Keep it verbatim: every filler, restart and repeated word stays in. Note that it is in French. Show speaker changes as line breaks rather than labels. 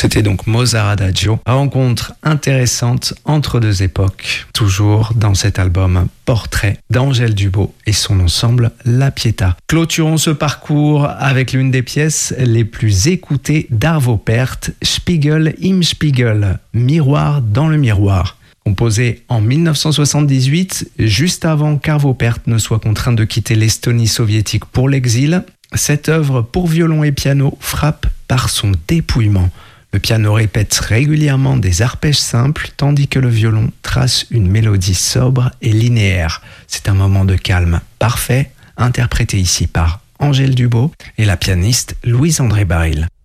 C'était donc Mozart Adagio, rencontre intéressante entre deux époques, toujours dans cet album Portrait d'Angèle Dubaux et son ensemble La Pietà. Clôturons ce parcours avec l'une des pièces les plus écoutées d'Arvo Pärt, Spiegel im Spiegel, Miroir dans le miroir. Composé en dix-neuf cent soixante-dix-huit, juste avant qu'Arvo Pärt ne soit contraint de quitter l'Estonie soviétique pour l'exil, cette œuvre pour violon et piano frappe par son dépouillement. Le piano répète régulièrement des arpèges simples, tandis que le violon trace une mélodie sobre et linéaire. C'est un moment de calme parfait, interprété ici par Angèle Dubaux et la pianiste Louise André Baril.